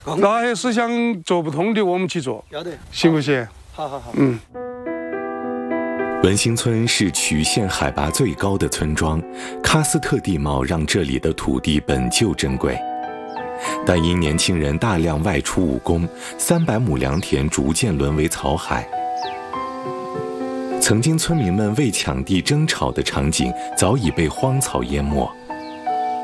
哪些思想做不通的，我们去做， 要得， 行不行？ 好。 文兴村是曲县海拔最高的村庄，喀斯特地貌让这里的土地本就珍贵，但因年轻人大量外出务工，300亩良田逐渐沦为草海。曾经村民们为抢地争吵的场景早已被荒草淹没。